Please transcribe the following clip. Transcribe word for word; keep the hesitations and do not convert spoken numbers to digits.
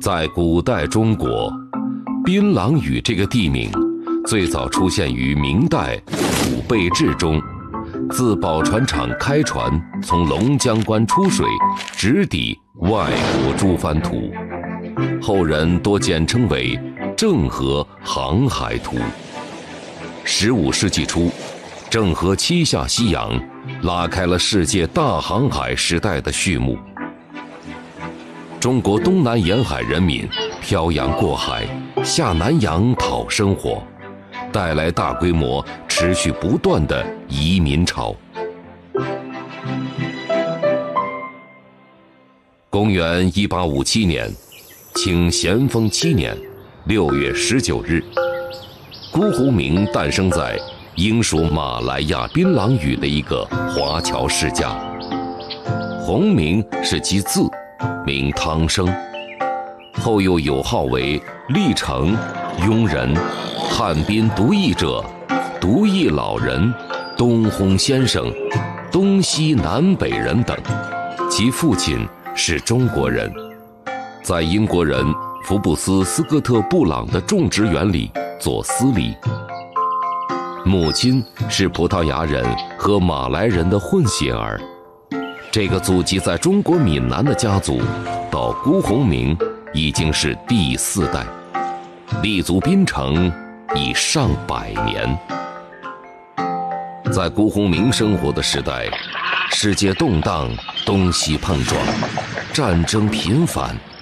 在古代中国，槟榔屿这个地名最早出现于明代《武备志》中，自宝船厂开船从龙江关出水，直抵外国诸藩图，后人多简称为郑和航海图。十五世纪初，郑和七下西洋，拉开了世界大航海时代的序幕。中国东南沿海人民漂洋过海，下南洋讨生活，带来大规模、持续不断的移民潮。公元一八五七年，清咸丰七年六月十九日，辜鸿铭诞生在英属马来亚槟榔屿的一个华侨世家。鸿铭是其字，名汤生，后又有号为历城、庸人、汉滨独译者、独译老人、东烘先生、东西南北人等。其父亲是中国人，在英国人福布斯·斯科特·布朗的种植园里做司理。母亲是葡萄牙人和马来人的混血儿。这个祖籍在中国闽南的家族，到辜鸿铭已经是第四代，立足槟城已上百年。在辜鸿铭生活的时代，世界动荡，东西碰撞，战争频繁，